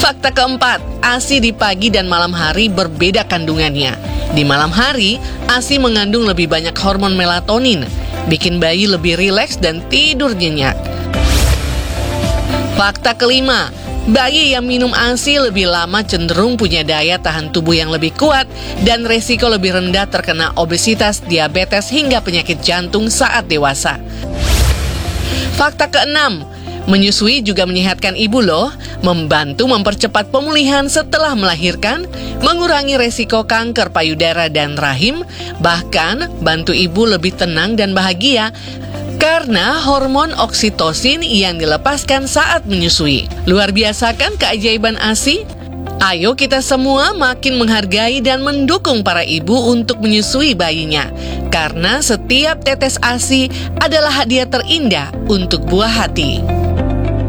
Fakta keempat, ASI di pagi dan malam hari berbeda kandungannya. Di malam hari, ASI mengandung lebih banyak hormon melatonin, bikin bayi lebih rileks dan tidur nyenyak. Fakta kelima, bayi yang minum ASI lebih lama cenderung punya daya tahan tubuh yang lebih kuat dan resiko lebih rendah terkena obesitas, diabetes, hingga penyakit jantung saat dewasa. Fakta keenam, menyusui juga menyehatkan ibu loh, membantu mempercepat pemulihan setelah melahirkan, mengurangi resiko kanker payudara dan rahim, bahkan bantu ibu lebih tenang dan bahagia karena hormon oksitosin yang dilepaskan saat menyusui. Luar biasa kan keajaiban ASI? Ayo kita semua makin menghargai dan mendukung para ibu untuk menyusui bayinya, karena setiap tetes ASI adalah hadiah terindah untuk buah hati.